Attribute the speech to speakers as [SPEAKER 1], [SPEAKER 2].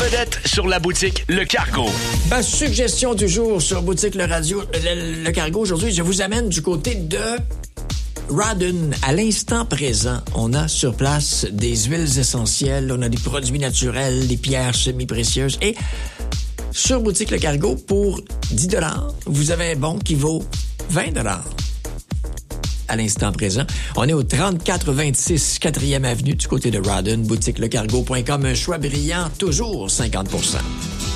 [SPEAKER 1] vedette sur la boutique Le Cargo.
[SPEAKER 2] Ma suggestion du jour sur boutique Le Cargo aujourd'hui, je vous amène du côté de Rawdon. À l'instant présent, on a sur place des huiles essentielles, on a des produits naturels, des pierres semi-précieuses et sur boutique Le Cargo pour 10 $, vous avez un bon qui vaut 20 $. À l'instant présent, on est au 3426 4e avenue du côté de Rawdon, boutiquelecargo.com, un choix brillant, toujours 50 %.